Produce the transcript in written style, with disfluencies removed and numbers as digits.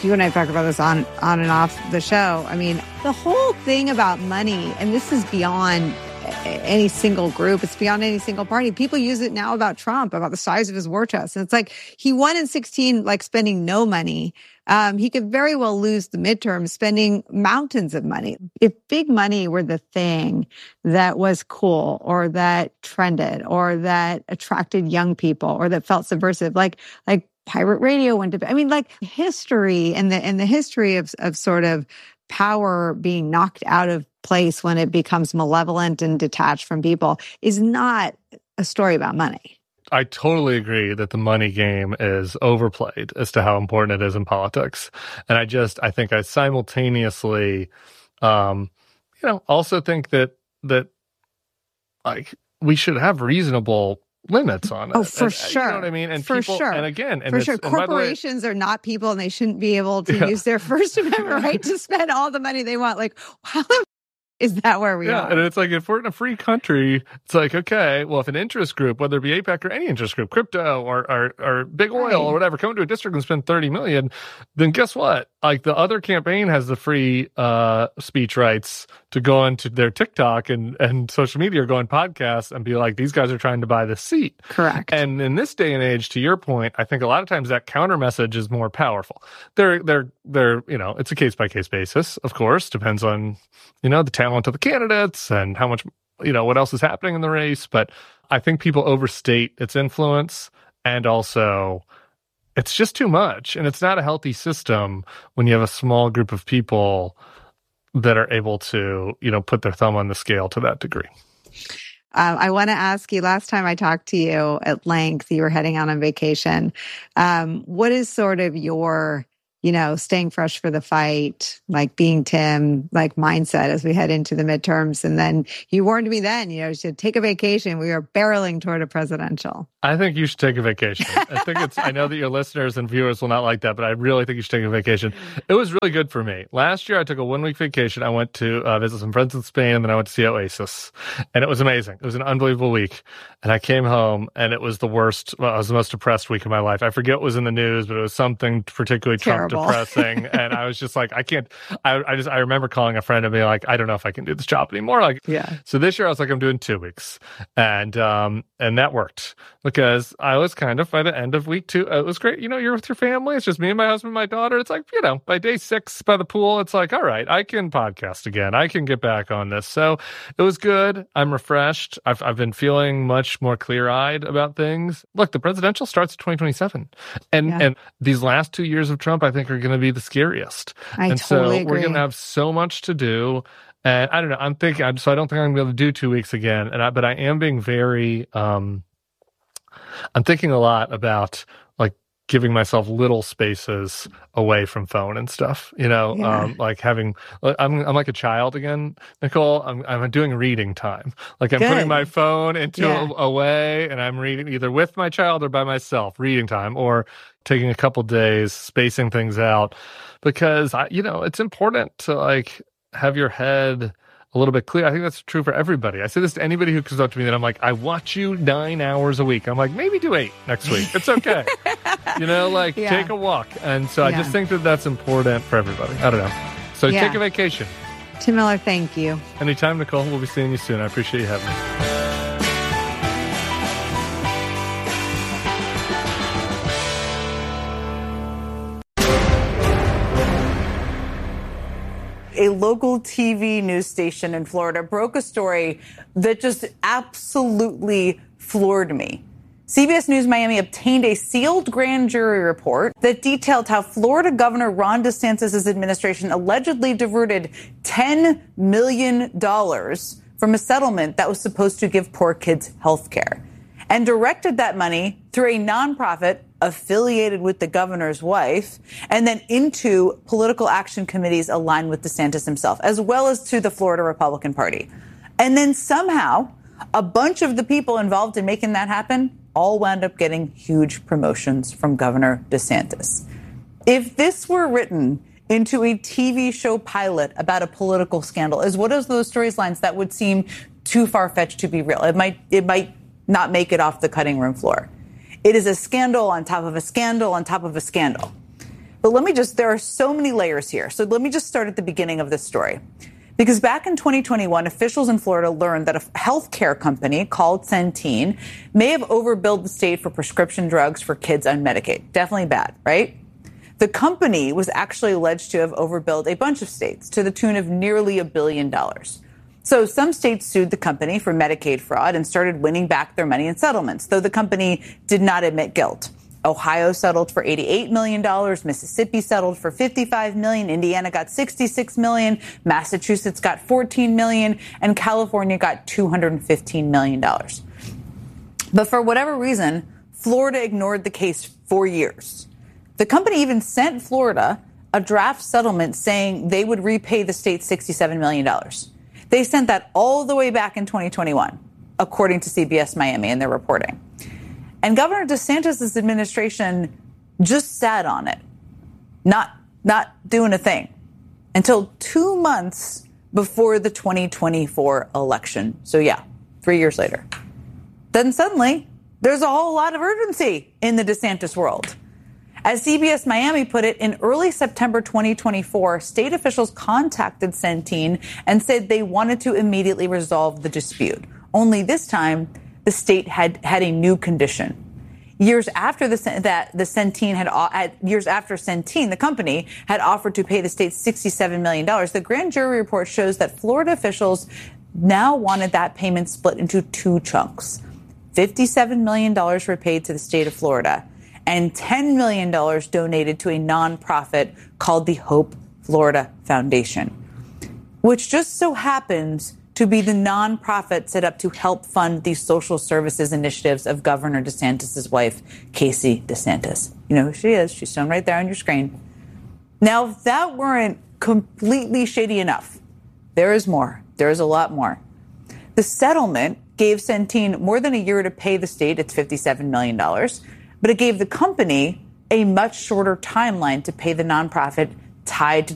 you and I talked about this on and off the show. I mean, the whole thing about money, and this is beyond any single group. It's beyond any single party. People use it now about Trump, about the size of his war chest. And it's like he won in 16, like spending no money. He could very well lose the midterm spending mountains of money. If big money were the thing that was cool or that trended or that attracted young people or that felt subversive, like pirate radio went to, I mean, like history and the history of sort of power being knocked out of place when it becomes malevolent and detached from people is not a story about money. I totally agree that the money game is overplayed as to how important it is in politics. And I think I simultaneously, also think that like we should have reasonable limits on it. Oh, for sure. You know what I mean? And for people, sure. And again, and for sure. Corporations are not people and they shouldn't be able to use their First Amendment right to spend all the money they want. Like, how is that where we are? Yeah, and it's like, if we're in a free country, it's like, okay, well, if an interest group, whether it be AIPAC or any interest group, crypto or big oil or whatever, come to a district and spend $30 million, then guess what? Like, the other campaign has the free speech rights to go onto their TikTok and social media or go on podcasts and be like, these guys are trying to buy this seat. Correct. And in this day and age, to your point, I think a lot of times that counter message is more powerful. They're it's a case by case basis, of course, depends on, the talent of the candidates and how much, what else is happening in the race. But I think people overstate its influence, and also it's just too much. And it's not a healthy system when you have a small group of people that are able to, put their thumb on the scale to that degree. I want to ask you, last time I talked to you at length, you were heading out on vacation. What is sort of your, staying fresh for the fight, like being Tim, like mindset as we head into the midterms? And then you warned me then, you should take a vacation. We are barreling toward a presidential. I think you should take a vacation. I know that your listeners and viewers will not like that, but I really think you should take a vacation. It was really good for me. Last year, I took a 1-week vacation. I went to visit some friends in Spain, and then I went to see Oasis. And it was amazing. It was an unbelievable week. And I came home, and it was it was the most depressed week of my life. I forget what was in the news, but it was something particularly Trump depressing. And I was just like, I can't, I remember calling a friend and being like, I don't know if I can do this job anymore. Like, yeah. So this year I was like, I'm doing 2 weeks. And that worked because I was kind of, by the end of week 2, it was great. You're with your family. It's just me and my husband, and my daughter. It's like, by day 6 by the pool, it's like, all right, I can podcast again. I can get back on this. So it was good. I'm refreshed. I've been feeling much more clear-eyed about things. Look, the presidential starts in 2027. And these last 2 years of Trump, I think, are going to be the scariest. I totally agree. We're going to have so much to do. And I don't know, I don't think I'm going to be able to do 2 weeks again. But I am being very, I'm thinking a lot about like giving myself little spaces away from phone and stuff, like having, I'm like a child again, Nicole. I'm doing reading time. Like I'm putting my phone into away, and I'm reading either with my child or by myself, reading time, or taking a couple days, spacing things out, because it's important to like have your head a little bit clear. I think that's true for everybody. I say this to anybody who comes up to me that I'm like, I watch you 9 hours a week. I'm like, maybe do 8 next week. It's okay. Take a walk. And so I just think that that's important for everybody. I don't know. So take a vacation. Tim Miller, thank you. Anytime, Nicole. We'll be seeing you soon. I appreciate you having me. A local TV news station in Florida broke a story that just absolutely floored me. CBS News Miami obtained a sealed grand jury report that detailed how Florida Governor Ron DeSantis' administration allegedly diverted $10 million from a settlement that was supposed to give poor kids health care, and directed that money through a nonprofit affiliated with the governor's wife, and then into political action committees aligned with DeSantis himself, as well as to the Florida Republican Party. And then somehow, a bunch of the people involved in making that happen all wound up getting huge promotions from Governor DeSantis. If this were written into a TV show pilot about a political scandal, is one of those storylines that would seem too far-fetched to be real. It might not make it off the cutting room floor. It is a scandal on top of a scandal on top of a scandal. But there are so many layers here. So let me just start at the beginning of this story. Because back in 2021, officials in Florida learned that a healthcare company called Centene may have overbilled the state for prescription drugs for kids on Medicaid. Definitely bad, right? The company was actually alleged to have overbilled a bunch of states to the tune of nearly $1 billion. So some states sued the company for Medicaid fraud and started winning back their money in settlements, though the company did not admit guilt. Ohio settled for $88 million. Mississippi settled for $55 million. Indiana got $66 million. Massachusetts got $14 million. And California got $215 million. But for whatever reason, Florida ignored the case for years. The company even sent Florida a draft settlement saying they would repay the state $67 million. They sent that all the way back in 2021, according to CBS Miami in their reporting. And Governor DeSantis' administration just sat on it, not doing a thing, until 2 months before the 2024 election. So, 3 years later. Then suddenly, there's a whole lot of urgency in the DeSantis world. As CBS Miami put it, in early September 2024, state officials contacted Centene and said they wanted to immediately resolve the dispute. Only this time, the state had a new condition. Years after Centene, the company, had offered to pay the state $67 million, the grand jury report shows that Florida officials now wanted that payment split into two chunks. $57 million were paid to the state of Florida, and $10 million donated to a nonprofit called the Hope Florida Foundation, which just so happens to be the nonprofit set up to help fund the social services initiatives of Governor DeSantis' wife, Casey DeSantis. You know who she is. She's shown right there on your screen. Now, if that weren't completely shady enough, there is more. There is a lot more. The settlement gave Centene more than a year to pay the state its $57 million, but it gave the company a much shorter timeline to pay the nonprofit tied to